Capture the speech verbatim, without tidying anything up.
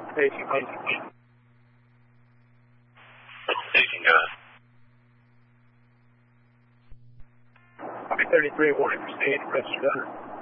Pacing, pacing. Pacing, go ahead. Copy thirty-three, warning, proceed, press gun.